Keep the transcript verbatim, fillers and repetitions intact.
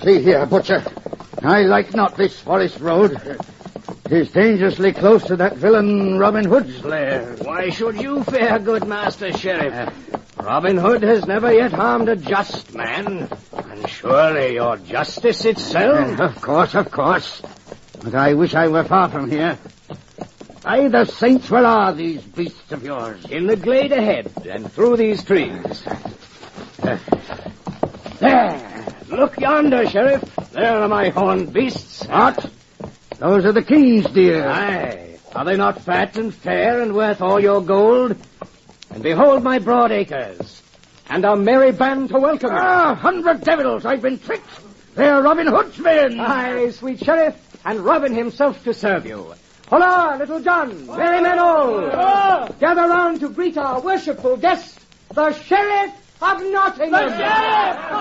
See here, Butcher. I like not this forest road. Tis dangerously close to that villain Robin Hood's lair. Why should you fear, good Master Sheriff? Robin Hood has never yet harmed a just man. And surely you're justice itself. Uh, of course, of course. But I wish I were far from here. By the saints, where are these beasts of yours? In the glade ahead and through these trees. Uh, There! Look yonder, Sheriff. There are my horned beasts. What? Those are the king's deer. Aye. Are they not fat and fair and worth all your gold? And behold my broad acres. And a merry band to welcome you. Ah, hundred devils, I've been tricked. They're Robin Hood's men. Aye, sweet Sheriff, and Robin himself to serve you. Holla, Little John, merry men all. Gather round to greet our worshipful guest, the Sheriff of Nottingham. The Sheriff!